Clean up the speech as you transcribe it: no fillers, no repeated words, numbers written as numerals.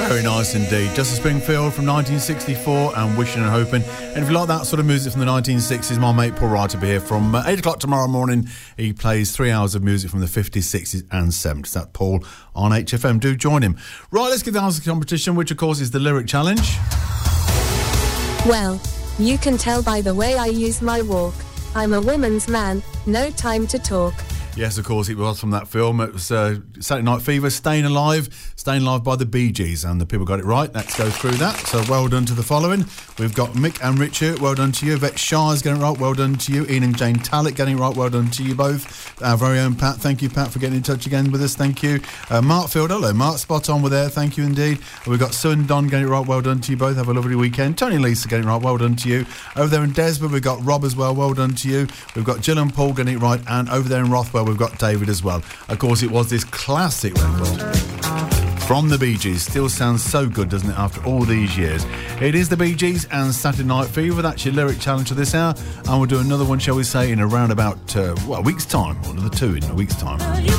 Very nice indeed. Justin Springfield from 1964 and Wishing and Hoping. And if you like that sort of music from the 1960s, my mate Paul Wright will be here from 8 o'clock tomorrow morning. He plays 3 hours of music from the 50s, 60s and 70s. That's Paul on HFM. Do join him. Right, let's get down to the competition, which of course is the Lyric Challenge. Well, you can tell by the way I use my walk. I'm a woman's man, no time to talk. Yes, of course, it was from that film. It was Saturday Night Fever, Staying Alive by the Bee Gees, and the people got it right. Let's go through that. So well done to the following. We've got Mick and Richard, well done to you. Vet Shires getting it right, well done to you. Ian and Jane Tallett getting it right, well done to you both. Our very own Pat, thank you, Pat, for getting in touch again with us, thank you. Mark Field, hello, Mark, spot on with there, thank you indeed. We've got Sue and Don getting it right, well done to you both, have a lovely weekend. Tony and Lisa getting it right, well done to you. Over there in Desborough, we've got Rob as well done to you. We've got Jill and Paul getting it right, and over there in Rothwell, we've got David as well. Of course, it was this classic record from the Bee Gees. Still sounds so good, doesn't it, after all these years? It is the Bee Gees and Saturday Night Fever. That's your Lyric Challenge for this hour. And we'll do another one, shall we say, in around about, a week's time, or another two in a week's time.